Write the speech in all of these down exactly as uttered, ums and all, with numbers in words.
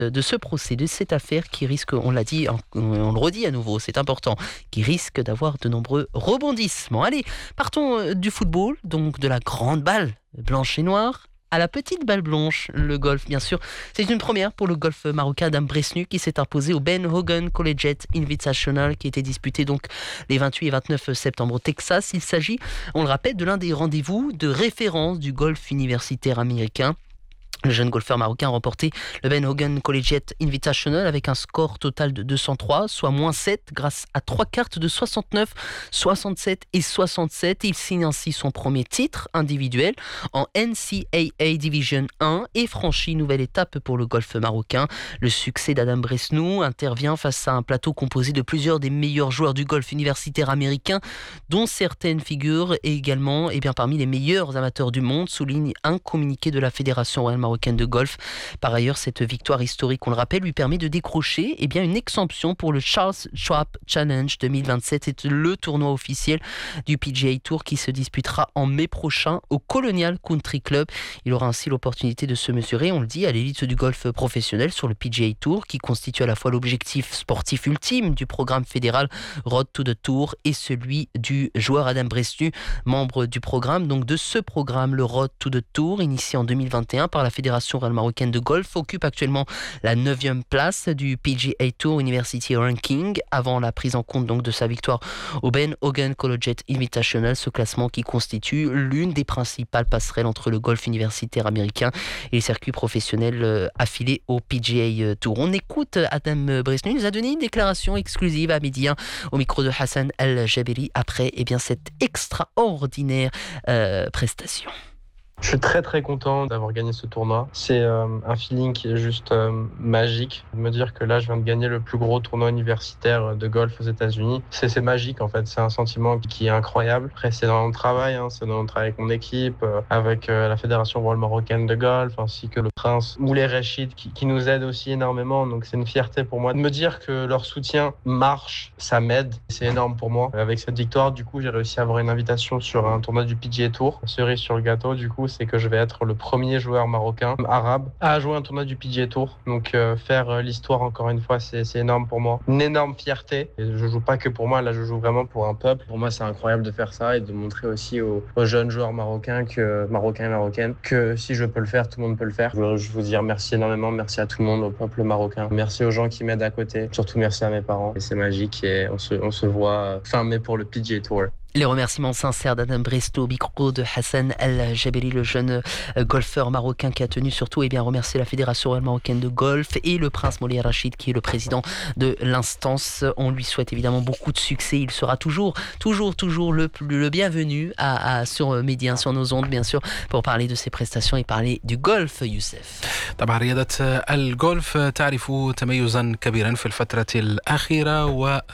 de ce procès, de cette affaire qui risque, on l'a dit, on le redit à nouveau, c'est important, qui risque d'avoir de nombreux rebondissements. Allez, partons du football, donc de la grande balle blanche et noire à la petite balle blanche, le golf bien sûr. C'est une première pour le golf marocain Adam Bresnu qui s'est imposé au Ben Hogan Collegiate Invitational qui était disputé donc les vingt-huit et vingt-neuf septembre au Texas. Il s'agit, on le rappelle, de l'un des rendez-vous de référence du golf universitaire américain. Le jeune golfeur marocain a remporté le Ben Hogan Collegiate Invitational avec un score total de deux cent trois, soit moins sept, grâce à trois cartes de soixante-neuf, soixante-sept et soixante-sept. Il signe ainsi son premier titre individuel en N C A A Division un et franchit une nouvelle étape pour le golf marocain. Le succès d'Adam Bresnu intervient face à un plateau composé de plusieurs des meilleurs joueurs du golf universitaire américain, dont certaines figures également et bien, parmi les meilleurs amateurs du monde, souligne un communiqué de la Fédération royale marocaine de golf. Par ailleurs, cette victoire historique, on le rappelle, lui permet de décrocher eh bien, une exemption pour le Charles Schwab Challenge deux mille vingt-sept. C'est le tournoi officiel du P G A Tour qui se disputera en mai prochain au Colonial Country Club. Il aura ainsi l'opportunité de se mesurer, on le dit, à l'élite du golf professionnel sur le P G A Tour, qui constitue à la fois l'objectif sportif ultime du programme fédéral Road to the Tour et celui du joueur Adam Bresnu, membre du programme. Donc de ce programme, le Road to the Tour, initié en deux mille vingt et un par la Fédération royale marocaine de golf, occupe actuellement la neuvième place du P G A Tour University Ranking avant la prise en compte donc de sa victoire au Ben Hogan Collegiate Invitational, ce classement qui constitue l'une des principales passerelles entre le golf universitaire américain et les circuits professionnels affiliés au P G A Tour. On écoute Adam Bresnu, il nous a donné une déclaration exclusive à midi un au micro de Hassan Al-Jaberi après eh bien, cette extraordinaire euh, prestation. Je suis très très content d'avoir gagné ce tournoi. C'est euh, un feeling qui est juste euh, magique. De me dire que là, je viens de gagner le plus gros tournoi universitaire de golf aux États-Unis. C'est, c'est magique en fait. C'est un sentiment qui est incroyable. Après, c'est dans le travail, hein, c'est dans le travail avec mon équipe, euh, avec euh, la Fédération royale marocaine de golf, ainsi que le Prince Moulay Rachid qui, qui nous aide aussi énormément. Donc c'est une fierté pour moi de me dire que leur soutien marche, ça m'aide. C'est énorme pour moi. Avec cette victoire, du coup, j'ai réussi à avoir une invitation sur un tournoi du P G A Tour. Cerise sur le gâteau, du coup, c'est que je vais être le premier joueur marocain arabe à jouer un tournoi du P G A Tour. Donc euh, faire euh, l'histoire encore une fois, c'est, c'est énorme pour moi. Une énorme fierté. Et je joue pas que pour moi, là je joue vraiment pour un peuple. Pour moi, c'est incroyable de faire ça et de montrer aussi aux, aux jeunes joueurs marocains, que, marocains et marocaines, que si je peux le faire, tout le monde peut le faire. Je veux, je veux dire merci énormément, merci à tout le monde, au peuple marocain. Merci aux gens qui m'aident à côté. Surtout merci à mes parents. Et c'est magique et on se, on se voit fin mai pour le P G A Tour. Les remerciements sincères d'Adam Bresnu au micro de Hassan Al-Jaberi, le jeune golfeur marocain qui a tenu surtout et eh bien, remercier la Fédération royale marocaine de golf et le Prince Moulay Rachid qui est le président de l'instance. On lui souhaite évidemment beaucoup de succès. Il sera toujours, toujours, toujours le, le bienvenu à, à, sur Média, sur nos ondes bien sûr, pour parler de ses prestations et parler du golf. Youssef. طبعا رياضة الجولف تعرف تميزا كبيرا في الفترة الأخيرة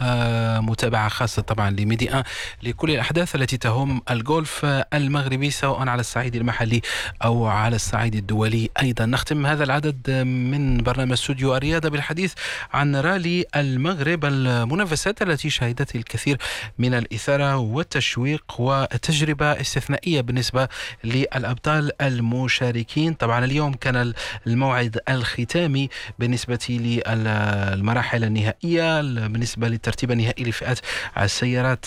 ومتابعة خاصة طبعا لميديا لكل الأحداث التي تهم الجولف المغربي سواء على الصعيد المحلي أو على الصعيد الدولي أيضا. نختم هذا العدد من برنامج استوديو الرياضة بالحديث عن رالي المغرب، المنافسات التي شهدت الكثير من الإثارة والتشويق وتجربة استثنائية بالنسبة للأبطال المشاركين. طبعا اليوم كان الموعد الختامي بالنسبة للمراحل النهائية بالنسبة للترتيب النهائي لفئات السيارات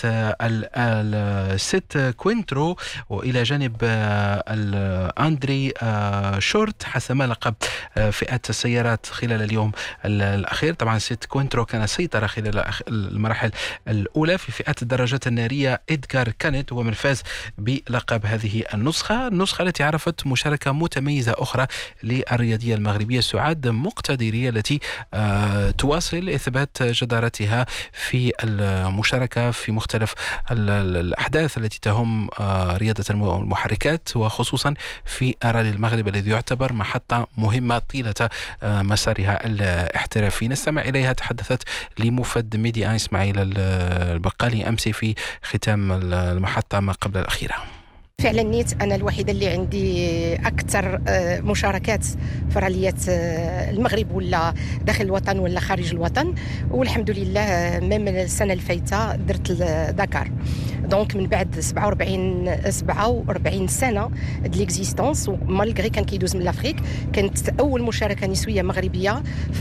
الست كوينترو، وإلى جانب أندري شورت حسم لقب فئة السيارات خلال اليوم الأخير. طبعا ست كوينترو كان سيطر خلال المراحل الأولى في فئة الدراجات النارية. إدغار كانت هو من فاز بلقب هذه النسخة النسخة التي عرفت مشاركة متميزة أخرى للرياضية المغربية سعاد مقتدري التي تواصل إثبات جدارتها في المشاركة في مختلف الأحداث التي تهم رياضة المحركات، وخصوصا في رالي المغرب الذي يعتبر محطة مهمة طيلة مسارها الاحترافي. نستمع إليها. تحدثت لمفد ميديا إسماعيل البقالي أمس في ختام المحطة ما قبل الأخيرة. فعلا نيت انا الوحيده اللي عندي اكثر مشاركات في راليات المغرب ولا داخل الوطن ولا خارج الوطن، والحمد لله ميم السنه الفايته درت داكار. دونك من بعد سبعة وأربعين سبعة وأربعين سنه د ليكزيستونس، ومالغري كان كيدوز من لافريك، كانت اول مشاركه نسويه مغربيه